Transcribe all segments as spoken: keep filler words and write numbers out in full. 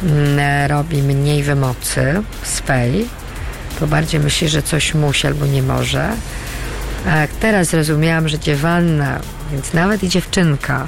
robi mniej wymocy swej, bo bardziej myśli, że coś musi albo nie może. A jak teraz zrozumiałam, że dziewanna, więc nawet i dziewczynka,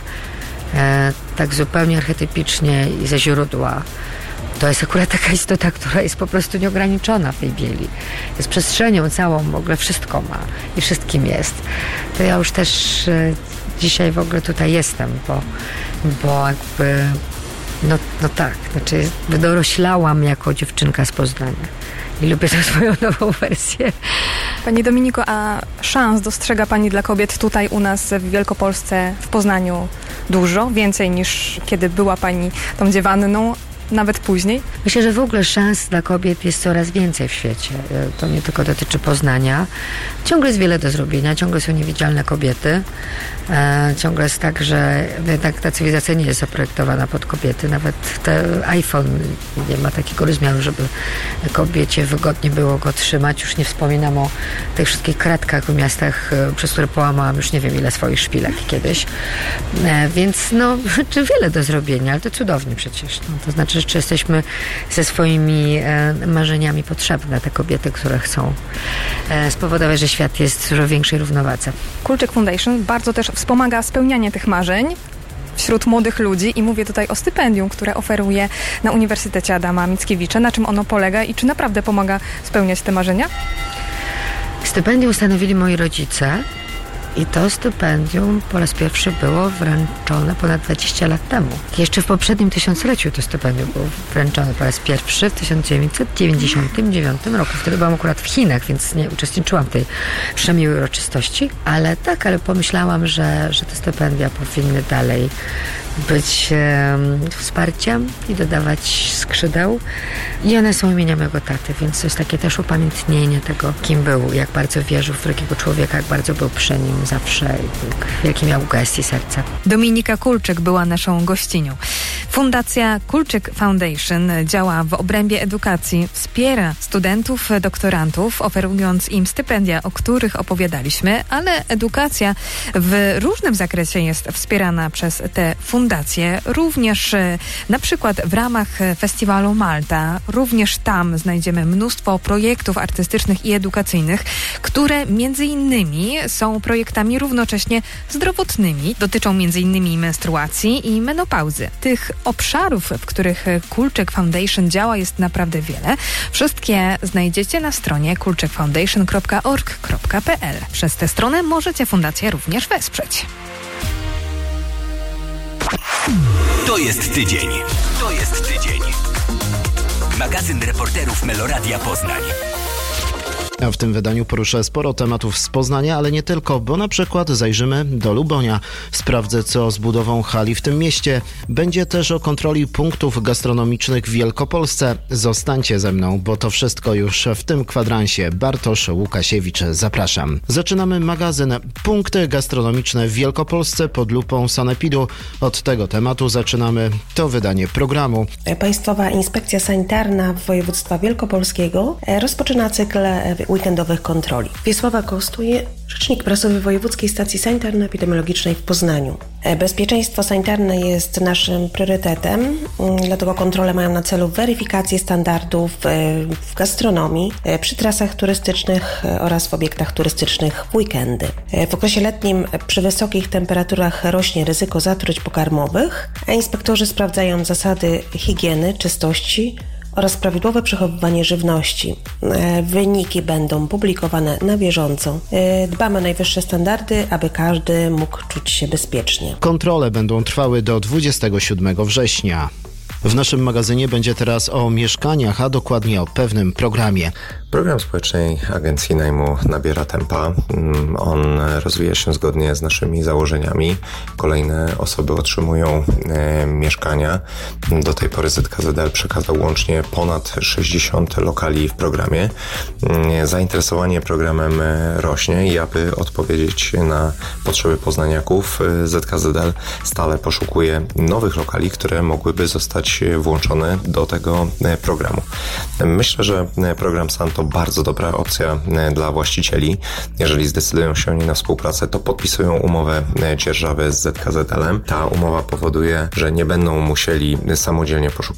e, tak zupełnie archetypicznie i ze źródła, to jest akurat taka istota, która jest po prostu nieograniczona w tej bieli. Jest przestrzenią całą, w ogóle wszystko ma i wszystkim jest. To ja już też e, dzisiaj w ogóle tutaj jestem, bo, bo jakby, no, no tak, znaczy wydoroślałam jako dziewczynka z Poznania. I lubię tę swoją nową wersję. Pani Dominiko, a szans dostrzega Pani dla kobiet tutaj u nas w Wielkopolsce, w Poznaniu dużo? Więcej niż kiedy była Pani tą dziewanną, nawet później? Myślę, że w ogóle szans dla kobiet jest coraz więcej w świecie. To nie tylko dotyczy Poznania. Ciągle jest wiele do zrobienia, ciągle są niewidzialne kobiety. E, ciągle jest tak, że jednak ta cywilizacja nie jest zaprojektowana pod kobiety. Nawet ten iPhone nie ma takiego rozmiaru, żeby kobiecie wygodnie było go trzymać. Już nie wspominam o tych wszystkich kratkach w miastach, przez które połamałam już nie wiem ile swoich szpilek kiedyś. E, więc no, czy wiele do zrobienia, ale to cudownie przecież. No, to znaczy, że czy jesteśmy ze swoimi e, marzeniami potrzebne, te kobiety, które chcą e, spowodować, że świat jest w dużo większej równowadze. Kulczyk Foundation bardzo też wspomaga spełnianie tych marzeń wśród młodych ludzi i mówię tutaj o stypendium, które oferuje na Uniwersytecie Adama Mickiewicza. Na czym ono polega i czy naprawdę pomaga spełniać te marzenia? Stypendium ustanowili moi rodzice i to stypendium po raz pierwszy było wręczone ponad dwadzieścia lat temu. Jeszcze w poprzednim tysiącleciu to stypendium było wręczone po raz pierwszy w tysiąc dziewięćset dziewięćdziesiątym dziewiątym roku. Wtedy byłam akurat w Chinach, więc nie uczestniczyłam w tej przemiłej uroczystości. Ale tak, ale pomyślałam, że, że te stypendia powinny dalej być e, wsparciem i dodawać skrzydeł. I one są imienia mojego taty, więc to jest takie też upamiętnienie tego, kim był, jak bardzo wierzył w drugiego człowieka, jak bardzo był przy nim zawsze, jaki miał gest i serce. Dominika Kulczyk była naszą gościnią. Fundacja Kulczyk Foundation działa w obrębie edukacji, wspiera studentów, doktorantów, oferując im stypendia, o których opowiadaliśmy, ale edukacja w różnym zakresie jest wspierana przez te fundacje, również na przykład w ramach festiwalu Malta. Również tam znajdziemy mnóstwo projektów artystycznych i edukacyjnych, które między innymi są projektami równocześnie zdrowotnymi. Dotyczą między innymi menstruacji i menopauzy. Tych obszarów, w których Kulczyk Foundation działa, jest naprawdę wiele. Wszystkie znajdziecie na stronie kulczyk foundation kropka org kropka p l. Przez tę stronę możecie fundację również wesprzeć. To jest tydzień. To jest tydzień. Magazyn reporterów Meloradia Poznań. A w tym wydaniu poruszę sporo tematów z Poznania, ale nie tylko, bo na przykład zajrzymy do Lubonia. Sprawdzę, co z budową hali w tym mieście. Będzie też o kontroli punktów gastronomicznych w Wielkopolsce. Zostańcie ze mną, bo to wszystko już w tym kwadransie. Bartosz Łukasiewicz, zapraszam. Zaczynamy magazyn. Punkty gastronomiczne w Wielkopolsce pod lupą sanepidu. Od tego tematu zaczynamy to wydanie programu. Państwowa Inspekcja Sanitarna Województwa Wielkopolskiego rozpoczyna cykl weekendowych kontroli. Wiesława Kostuje, rzecznik prasowy Wojewódzkiej Stacji Sanitarno-Epidemiologicznej w Poznaniu. Bezpieczeństwo sanitarne jest naszym priorytetem, dlatego kontrole mają na celu weryfikację standardów w gastronomii, przy trasach turystycznych oraz w obiektach turystycznych w weekendy. W okresie letnim przy wysokich temperaturach rośnie ryzyko zatruć pokarmowych, a inspektorzy sprawdzają zasady higieny, czystości oraz prawidłowe przechowywanie żywności. Wyniki będą publikowane na bieżąco. Dbamy o najwyższe standardy, aby każdy mógł czuć się bezpiecznie. Kontrole będą trwały do dwudziestego siódmego września. W naszym magazynie będzie teraz o mieszkaniach, a dokładnie o pewnym programie. Program Społecznej Agencji Najmu nabiera tempa. On rozwija się zgodnie z naszymi założeniami. Kolejne osoby otrzymują e, mieszkania. Do tej pory Z K Z L przekazał łącznie ponad sześćdziesiąt lokali w programie. E, zainteresowanie programem rośnie i aby odpowiedzieć na potrzeby poznaniaków, Z K Z L stale poszukuje nowych lokali, które mogłyby zostać włączone do tego programu. Myślę, że program S A N to bardzo dobra opcja dla właścicieli. Jeżeli zdecydują się oni na współpracę, to podpisują umowę dzierżawy z Z K Z L em. Ta umowa powoduje, że nie będą musieli samodzielnie poszukiwać